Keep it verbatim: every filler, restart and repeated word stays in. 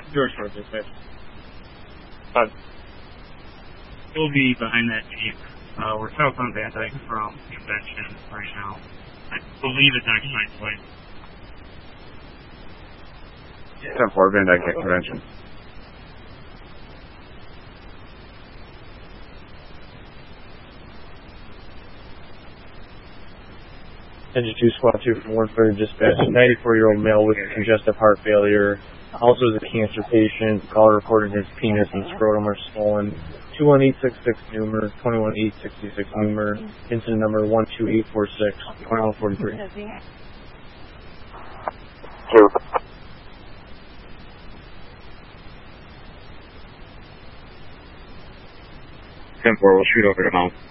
George Ford dispatch. Uh, We'll be behind that Jeep. Uh, we're south on Van Dyke from Convention right now. I believe it's Oxide Place. ten four, Van Dyke at Convention. Engine two, Squad two from Warfare dispatch. ninety-four-year-old male with congestive heart failure. Also is a cancer patient. Caller reported his penis and scrotum are swollen. two one eight six six Numer, twenty-one eight sixty-six Numer. Incident number one two eight four six, twenty-one forty-three. ten four, we'll shoot over to Mount.